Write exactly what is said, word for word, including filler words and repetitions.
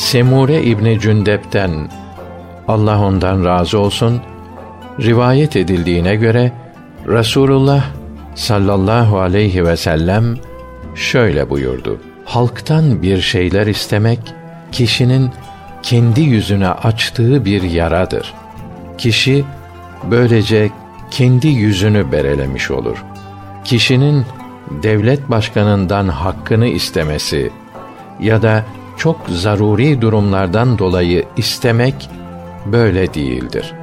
Semure İbni Cündep'ten, Allah ondan razı olsun, rivayet edildiğine göre Resulullah sallallahu aleyhi ve sellem şöyle buyurdu: halktan bir şeyler istemek, kişinin kendi yüzüne açtığı bir yaradır. Kişi böylece kendi yüzünü berelemiş olur. Kişinin devlet başkanından hakkını istemesi ya da çok zaruri durumlardan dolayı istemek böyle değildir.